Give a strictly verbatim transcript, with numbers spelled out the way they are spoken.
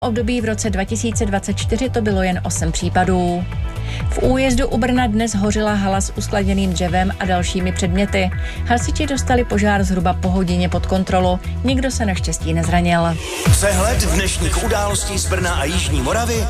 období v roce dva tisíce dvacet čtyři to bylo jen osm případů. V újezdu u Brna dnes hořila hala s uskladněným dřevem a dalšími předměty. Hasiči dostali požár zhruba po hodině pod kontrolu. Nikdo se naštěstí nezranil. Přehled dnešních událostí z Brna a Jižní Moravy